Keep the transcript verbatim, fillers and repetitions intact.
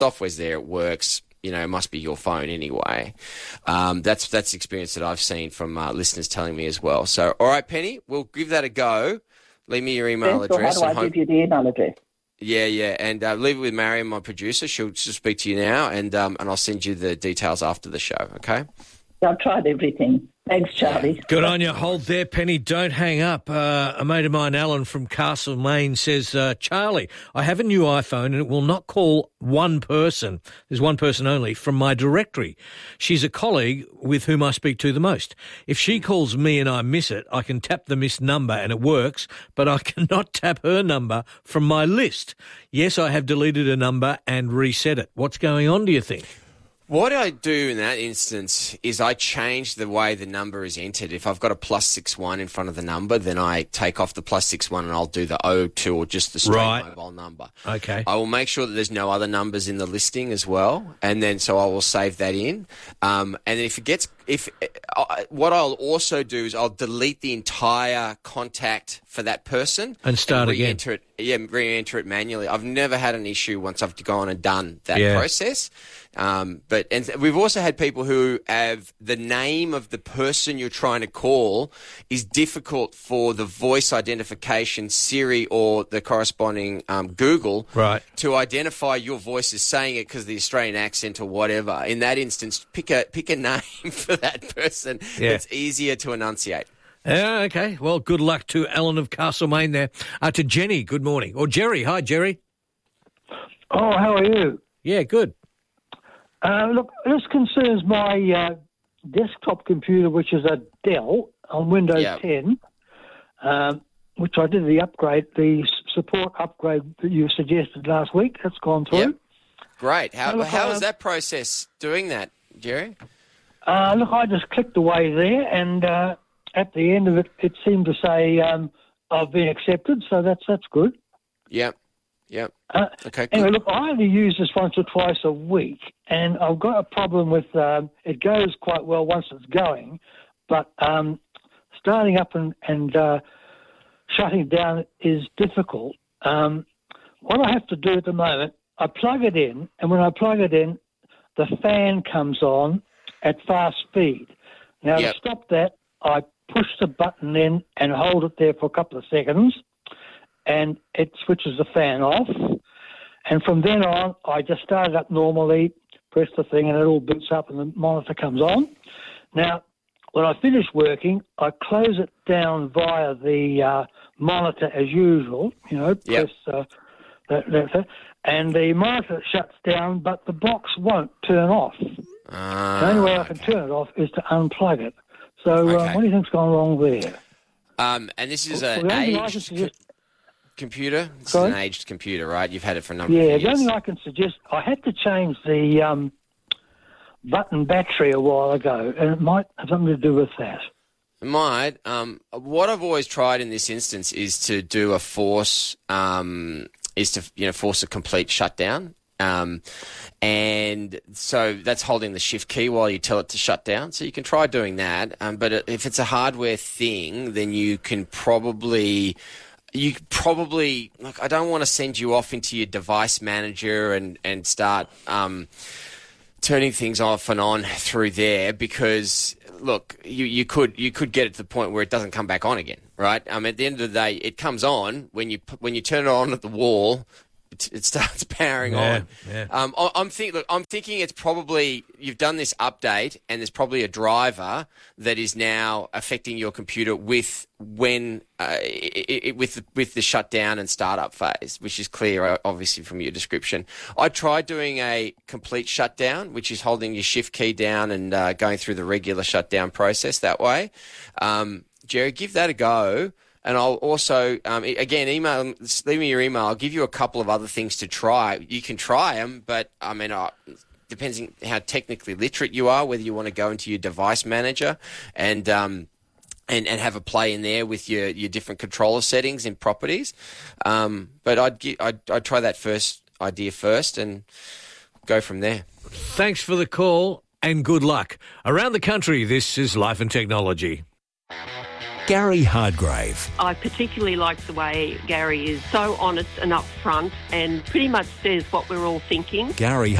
software's there, it works. You know, it must be your phone anyway. Um, that's that's the experience that I've seen from uh, listeners telling me as well. So, all right, Penny, we'll give that a go. Leave me your email yes, address. Or how do I hope- give you the email address? Yeah, yeah, and uh, leave it with Marion, my producer. She'll, she'll speak to you now, and um, and I'll send you the details after the show, okay? I've tried everything. Thanks, Charlie. Yeah. Good on you. Hold there, Penny. Don't hang up. Uh, a mate of mine, Alan from Castlemaine, says, uh, Charlie, I have a new iPhone and it will not call one person, there's one person only, from my directory. She's a colleague with whom I speak to the most. If she calls me and I miss it, I can tap the missed number and it works, but I cannot tap her number from my list. Yes, I have deleted a number and reset it. What's going on, do you think? What I do in that instance is I change the way the number is entered. If I've got a plus six one in front of the number, then I take off the plus six one and I'll do the oh two or just the straight Right. mobile number. Okay. I will make sure that there's no other numbers in the listing as well, and then so I will save that in. Um, and then if it gets, if uh, what I'll also do is I'll delete the entire contact for that person And start again. re-enter it. Yeah, re-enter it manually. I've never had an issue once I've gone and done that Yeah. process. Um, but and we've also had people who have the name of the person you're trying to call is difficult for the voice identification Siri or the corresponding um, Google Right. to identify your voice as saying it because of the Australian accent or whatever. In that instance, pick a pick a name for that person Yeah. that's easier to enunciate. Yeah, okay. Well, good luck to Alan of Castlemaine there. Uh, to Jenny, good morning. Or Jerry. Hi, Jerry. Oh, how are you? Yeah, good. Uh, look, this concerns my uh, desktop computer, which is a Dell on Windows Yep. ten, um, which I did the upgrade, the s- support upgrade that you suggested last week. That's gone through. Yep. Great. How, Now, look, how uh, is that process doing that, Jerry? Uh, look, I just clicked away there, and uh, at the end of it, it seemed to say um, I've been accepted, so that's that's good. Yep. Yep. Uh, Okay, Anyway, good. look, I only use this once or twice a week, and I've got a problem with um, it goes quite well once it's going, but um, starting up and, and uh, shutting down is difficult. Um, what I have to do at the moment, I plug it in, and when I plug it in, the fan comes on at fast speed. Now, Yep. to stop that, I push the button in and hold it there for a couple of seconds, and it switches the fan off. And from then on, I just start it up normally, press the thing, and it all boots up and the monitor comes on. Now, when I finish working, I close it down via the uh, monitor as usual, you know, Yep. press uh, that, that, that, and the monitor shuts down, but the box won't turn off. Ah, The only way I can okay. turn it off is to unplug it. So uh, Okay. what do you think's gone wrong there? Um, and this is Well, an the only thing I can aged suggest- co- computer? This Sorry? is an aged computer, right? You've had it for a number Yeah, of the years. only thing I can suggest, I had to change the um, button battery a while ago, and it might have something to do with that. It might. Um, what I've always tried in this instance is to do a force, um, is to you know force a complete shutdown. Um, and so that's holding the shift key while you tell it to shut down. So you can try doing that. Um, but if it's a hardware thing, then you can probably, you could probably, look, I don't want to send you off into your device manager and, and start, um, turning things off and on through there because look, you, you could you could get it to the point where it doesn't come back on again, right? Um, at the end of the day, it comes on when you when you turn it on at the wall. It, it starts powering Yeah, on. yeah. Um, I, I'm think look, I'm thinking it's probably you've done this update and there's probably a driver that is now affecting your computer with when uh, it, it, with the, with the shutdown and startup phase, which is clear uh, obviously from your description. I tried doing a complete shutdown, which is holding your shift key down and uh, going through the regular shutdown process that way. Um, Jerry, give that a go. And I'll also, um, again, email, leave me your email. I'll give you a couple of other things to try. You can try them, but I mean, uh, depends on how technically literate you are, whether you want to go into your device manager and um, and, and have a play in there with your, your different controller settings and properties. Um, but I'd, gi- I'd I'd try that first idea first and go from there. Thanks for the call and good luck. Around the country, this is Life and Technology. Gary Hardgrave. I particularly like the way Gary is so honest and upfront and pretty much says what we're all thinking. Gary